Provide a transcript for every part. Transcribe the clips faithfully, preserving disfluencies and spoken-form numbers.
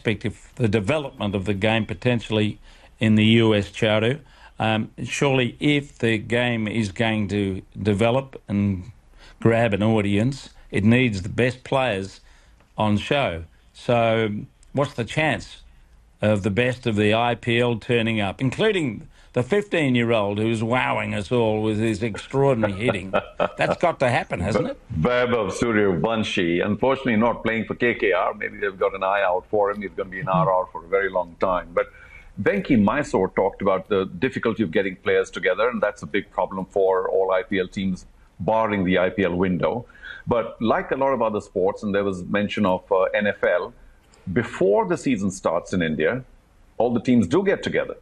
aspect of the development of the game potentially in the U S, Charu. Um, surely if the game is going to develop and grab an audience, it needs the best players on show. So what's the chance of the best of the I P L turning up, including the fifteen-year-old who's wowing us all with his extraordinary hitting? That's got to happen, hasn't it? Vaibhav Suryavanshi, unfortunately not playing for K K R. Maybe they've got an eye out for him. He's going to be in R R for a very long time. But Venki Mysore talked about the difficulty of getting players together, and that's a big problem for all I P L teams, barring the I P L window. But like a lot of other sports, and there was mention of uh, N F L, before the season starts in India, all the teams do get together.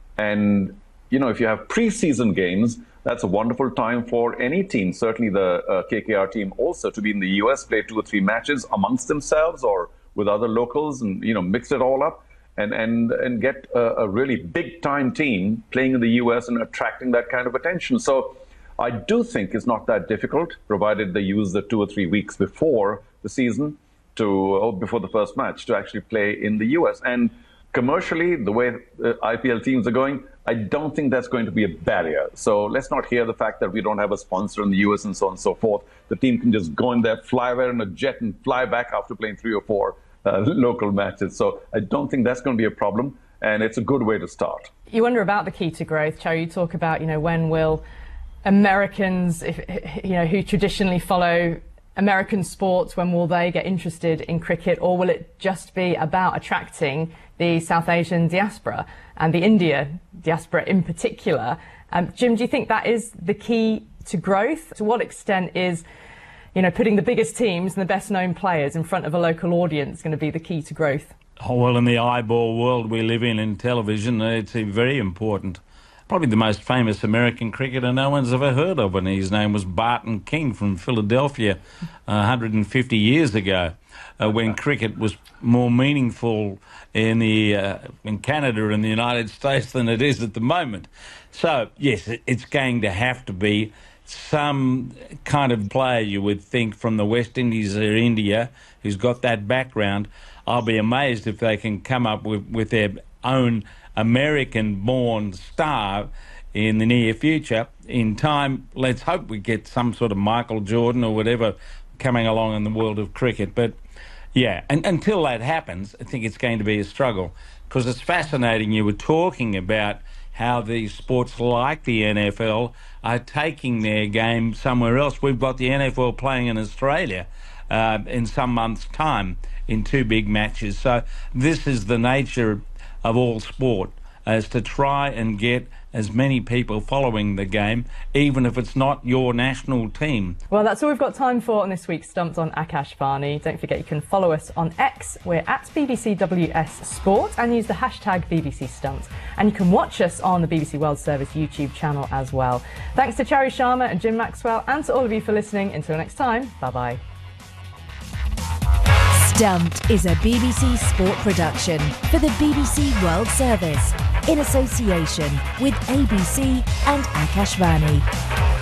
And, you know, if you have preseason games, that's a wonderful time for any team, certainly the uh, K K R team also, to be in the U S, play two or three matches amongst themselves or with other locals and, you know, mix it all up and, and, and get a, a really big-time team playing in the U S and attracting that kind of attention. So I do think it's not that difficult, provided they use the two or three weeks before the season to, or before the first match, to actually play in the U S. And commercially, the way uh, I P L teams are going, I don't think that's going to be a barrier. So let's not hear the fact that we don't have a sponsor in the U S and so on and so forth. The team can just go in there, fly there in a jet and fly back after playing three or four uh, local matches. So I don't think that's going to be a problem. And it's a good way to start. You wonder about the key to growth, Cho. You talk about, you know, when will Americans, if, you know, who traditionally follow American sports, when will they get interested in cricket, or will it just be about attracting the South Asian diaspora and the India diaspora in particular? Um, Jim, do you think that is the key to growth? To what extent is, you know, putting the biggest teams and the best known players in front of a local audience going to be the key to growth? Oh, well, in the eyeball world we live in in television, it's very important. Probably the most famous American cricketer no one's ever heard of, and his name was Barton King from Philadelphia uh, one hundred fifty years ago, uh, when cricket was more meaningful in the uh, in Canada and the United States than it is at the moment. So, yes, it, it's going to have to be some kind of player, you would think, from the West Indies or India who's got that background. I'll be amazed if they can come up with, with their own American-born star in the near future. In time, let's hope we get some sort of Michael Jordan or whatever coming along in the world of cricket. But, yeah, and until that happens, I think it's going to be a struggle, because it's fascinating. You were talking about how these sports like the N F L are taking their game somewhere else. We've got the N F L playing in Australia uh, in some months' time in two big matches. So this is the nature of all sport, as to try and get as many people following the game, even if it's not your national team. Well, that's all we've got time for on this week's Stumped on Akash Varney. Don't forget you can follow us on X. We're at B B C W S Sport, and use the hashtag B B C Stumped. And you can watch us on the B B C World Service YouTube channel as well. Thanks to Charu Sharma and Jim Maxwell, and to all of you for listening. Until next time, bye-bye. Stumped is a B B C Sport production for the B B C World Service in association with A B C and Akash Varney.